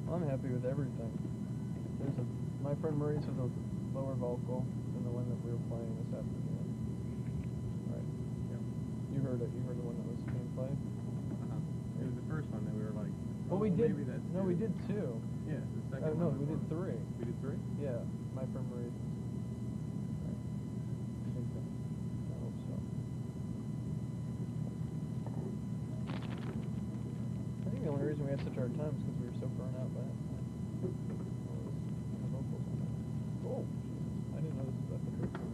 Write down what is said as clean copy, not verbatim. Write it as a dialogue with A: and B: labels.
A: I'm happy with everything. My friend Maurice was a lower vocal than the one that we were playing this afternoon. Right.
B: Yep.
A: You heard it. You heard the one that was being played?
B: It was the first one that we were like,
A: well, we did.
B: maybe that's
A: no, we did two.
B: Yeah, the second
A: no,
B: one.
A: we did three.
B: We did three?
A: Yeah, my friend Maurice. Right. I hope so. I think the only reason we had such a hard time is because we were so burnt out by it.